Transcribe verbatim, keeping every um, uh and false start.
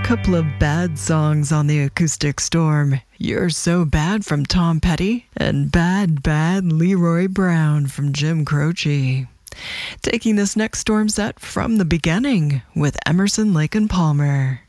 Couple of bad songs on the Acoustic Storm. You're So Bad from Tom Petty and Bad Bad Leroy Brown from Jim Croce. Taking this next storm set from the beginning with Emerson, Lake and Palmer.